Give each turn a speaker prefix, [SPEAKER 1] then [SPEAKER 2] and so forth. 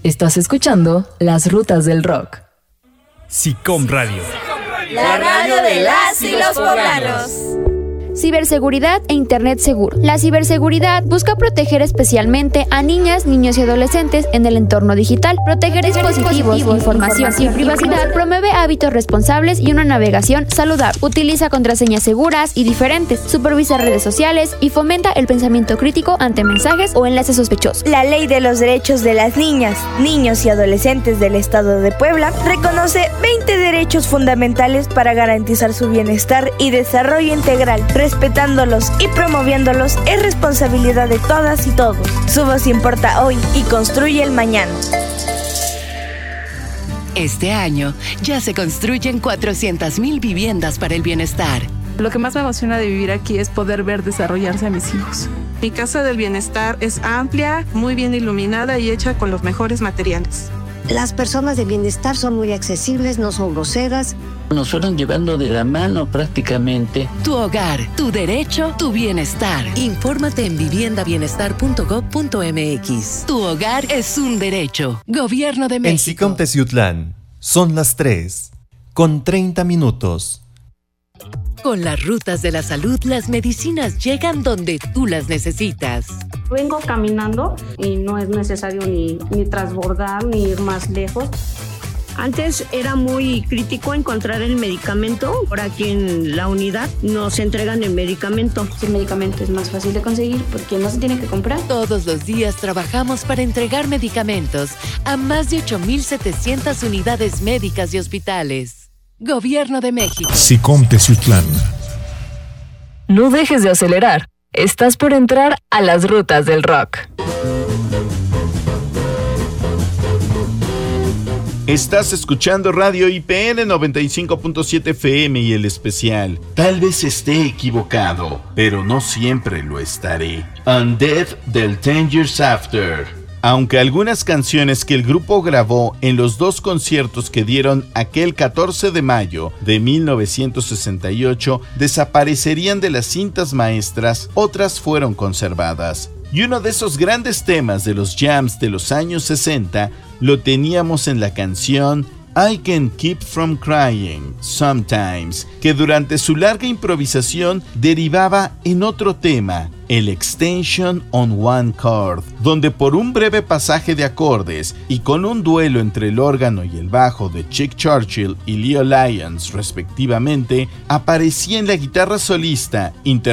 [SPEAKER 1] Estás escuchando Las Rutas del Rock.
[SPEAKER 2] SICOM Radio.
[SPEAKER 3] La radio de las y los poblanos.
[SPEAKER 4] Ciberseguridad e Internet seguro. La ciberseguridad busca proteger especialmente a niñas, niños y adolescentes en el entorno digital, proteger dispositivos, información y privacidad, promueve hábitos responsables y una navegación saludable, utiliza contraseñas seguras y diferentes, supervisa redes sociales y fomenta el pensamiento crítico ante mensajes o enlaces sospechosos.
[SPEAKER 3] La Ley de los Derechos de las Niñas, Niños y Adolescentes del Estado de Puebla reconoce 20 derechos fundamentales para garantizar su bienestar y desarrollo integral. Respetándolos y promoviéndolos es responsabilidad de todas y todos. Su voz importa hoy y construye el mañana.
[SPEAKER 5] Este año ya se construyen 400,000 viviendas para el bienestar.
[SPEAKER 6] Lo que más me emociona de vivir aquí es poder ver desarrollarse a mis hijos. Mi casa del bienestar es amplia, muy bien iluminada y hecha con los mejores materiales.
[SPEAKER 7] Las personas de bienestar son muy accesibles, no son groseras.
[SPEAKER 8] Nos fueron llevando de la mano prácticamente.
[SPEAKER 5] Tu hogar, tu derecho, tu bienestar. Infórmate en viviendaBienestar.gov.mx. Tu hogar es un derecho. Gobierno de México.
[SPEAKER 9] En SICOM Teciutlán son las 3:30.
[SPEAKER 5] Con las rutas de la salud, las medicinas llegan donde tú las necesitas.
[SPEAKER 10] Vengo caminando y no es necesario ni transbordar ni ir más lejos. Antes era muy crítico encontrar el medicamento. Ahora aquí en la unidad nos entregan el medicamento.
[SPEAKER 11] El medicamento es más fácil de conseguir porque no se tiene que comprar.
[SPEAKER 5] Todos los días trabajamos para entregar medicamentos a más de 8,700 unidades médicas y hospitales. Gobierno de México.
[SPEAKER 2] SICOM Teciutlán.
[SPEAKER 1] No dejes de acelerar. Estás por entrar a las rutas del rock.
[SPEAKER 12] Estás escuchando Radio IPN 95.7 FM y el especial. Tal vez esté equivocado, pero no siempre lo estaré. Undead del 10 Years After. Aunque algunas canciones que el grupo grabó en los dos conciertos que dieron aquel 14 de mayo de 1968 desaparecerían de las cintas maestras, otras fueron conservadas. Y uno de esos grandes temas de los jams de los años 60 lo teníamos en la canción I Can Keep From Crying Sometimes, que durante su larga improvisación derivaba en otro tema, el Extension on One Chord, donde por un breve pasaje de acordes y con un duelo entre el órgano y el bajo de Chick Churchill y Leo Lyons respectivamente, aparecía en la guitarra solista